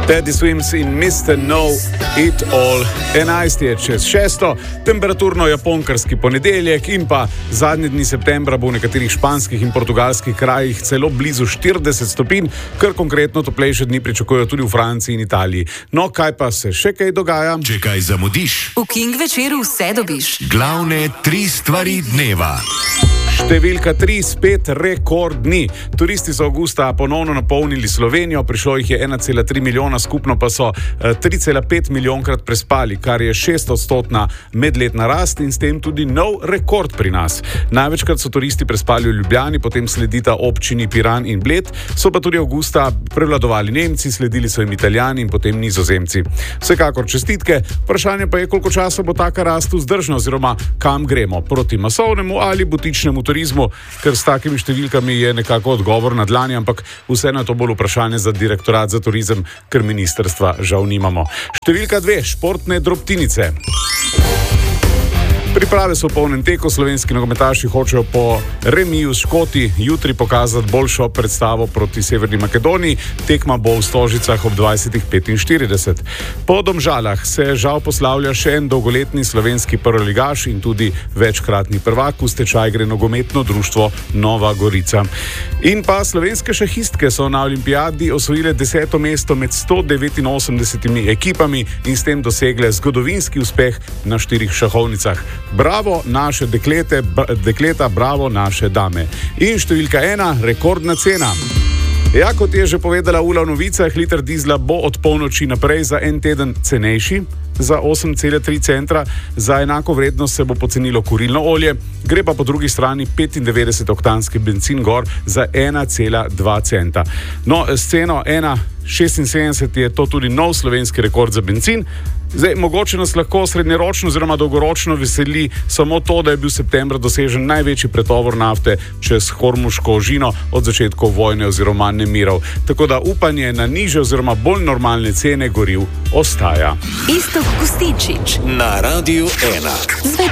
Teddy Swims in Mr. Know It All. 11 je čez 6. Temperaturno japonkarski ponedeljek in pa zadnji dni septembra bo v nekaterih španskih in portugalskih krajih celo blizu 40 stopinj, kar konkretno toplejše dni pričakujejo tudi v Franciji in Italiji. No, kaj pa se še kaj dogaja? Če kaj zamudiš, v King večeru vse dobiš. Glavne 3 stvari dneva. Številka 3, spet rekordni. Turisti so avgusta ponovno napolnili Slovenijo, prišlo jih je 1,3 milijona, skupno pa so 3,5 milijonkrat prespali, kar je 6% medletna rast in s tem tudi nov rekord pri nas. Največkrat so turisti prespali v Ljubljani, potem sledita občini Piran in Bled, so pa tudi avgusta prevladovali Nemci, sledili so jim Italijani in potem Nizozemci. Vsekakor čestitke, vprašanje pa je, koliko časa bo taka rast vzdržna oziroma kam gremo, proti masovnemu ali butičnemu turizmu, ker s takimi številkami je nekako odgovor na dlani, ampak vseeno je to bolj vprašanje za direktorat za turizem, ker ministrstva žal nimamo. Številka 2, športne drobtinice. Priprave so v polnem teku, slovenski nogometaši hočejo po remiju s Škoti jutri pokazati boljšo predstavo proti Severni Makedoniji. Tekma bo v Stožicah ob 20:45. Po Domžalah se žal poslavlja še en dolgoletni slovenski prvoligaš in tudi večkratni prvak, v stečaj gre nogometno društvo Nova Gorica. In pa slovenske šahistke so na olimpijadi osvojile 10. mesto med 189 ekipami in s tem dosegle zgodovinski uspeh na 4 šahovnicah. Bravo naše dekleta, bravo naše dame. In številka 1, rekordna cena. Ja, kot je že povedala Ula v novicah, liter dizla bo od polnoči naprej za en teden cenejši, za 8,3 centra, za enako vrednost se bo pocenilo kurilno olje, gre pa po drugi strani 95-oktanski bencin gor za 1,2 centa. No, s ceno 1,76 je to tudi nov slovenski rekord za bencin. Zdaj, mogoče nas lahko srednjeročno oziroma dolgoročno veseli samo to, da je bil septembra dosežen največji pretovor nafte čez Hormuško ožino od začetkov vojne oziroma nemirov. Tako da upanje na nižje oziroma bolj normalne cene goriv ostaja. Iztok Kustečević Na Radiu 1.